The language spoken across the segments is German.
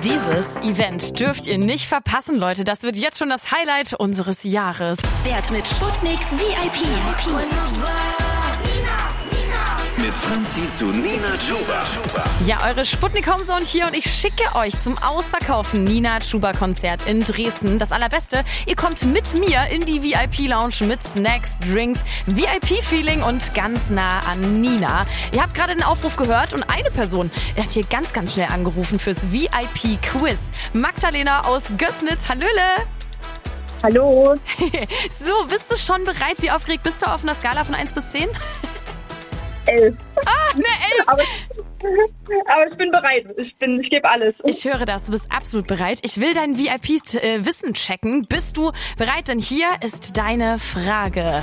Dieses Event dürft ihr nicht verpassen, Leute. Das wird jetzt schon das Highlight unseres Jahres. Fährt mit Sputnik VIP. Mit Franzi zu Nina Chuba. Ja, eure Sputnik Homezone hier und ich schicke euch zum ausverkauften Nina Chuba Konzert in Dresden. Das Allerbeste, ihr kommt mit mir in die VIP-Lounge mit Snacks, Drinks, VIP-Feeling und ganz nah an Nina. Ihr habt gerade den Aufruf gehört und eine Person hat hier ganz, ganz schnell angerufen fürs VIP-Quiz. Magdalena aus Gößnitz, hallöle! Hallo. So, bist du schon bereit? Wie aufgeregt bist du auf einer Skala von 1 bis 10? 11. Ah, eine 11! Aber ich bin bereit. Ich gebe alles. Ich höre das, du bist absolut bereit. Ich will dein VIP-Wissen checken. Bist du bereit? Denn hier ist deine Frage.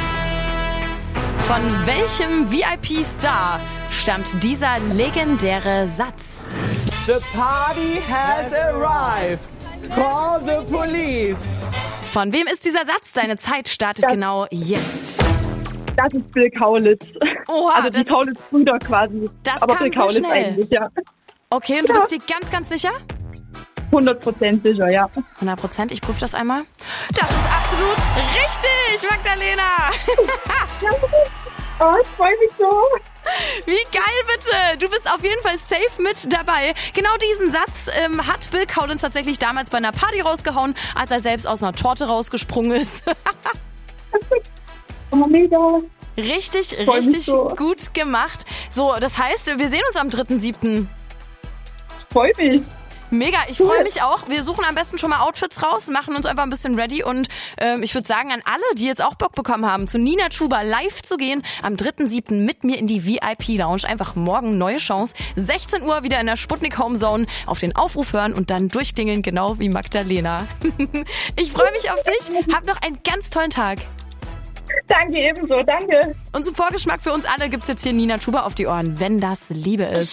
Von welchem VIP-Star stammt dieser legendäre Satz? The party has arrived. Call the police. Von wem ist dieser Satz? Deine Zeit startet genau jetzt. Das ist Bill Kaulitz. Oha, also die Kaulitz-Brüder quasi. Das aber kam Bill so Kaulitz schnell. eigentlich, ja. Okay, und du bist dir ganz, ganz sicher? 100% sicher, ja. 100%, ich prüfe das einmal. Das ist absolut richtig, Magdalena! Oh, ich freue mich so. Wie geil bitte! Du bist auf jeden Fall safe mit dabei. Genau diesen Satz hat Bill Kaulitz tatsächlich damals bei einer Party rausgehauen, als er selbst aus einer Torte rausgesprungen ist. Oh, mega. Richtig So. gut gemacht. So, das heißt, wir sehen uns am 3.7. Ich freue mich. Mega, ich freue mich auch. Wir suchen am besten schon mal Outfits raus, machen uns einfach ein bisschen ready und ich würde sagen an alle, die jetzt auch Bock bekommen haben, zu Nina Chuba live zu gehen, am 3.7. mit mir in die VIP-Lounge. Einfach morgen neue Chance. 16 Uhr wieder in der Sputnik Homezone auf den Aufruf hören und dann durchklingeln, genau wie Magdalena. Ich freue mich auf dich. Hab noch einen ganz tollen Tag. Danke ebenso, danke. Und zum Vorgeschmack für uns alle gibt's jetzt hier Nina Chuba auf die Ohren, wenn das Liebe ist.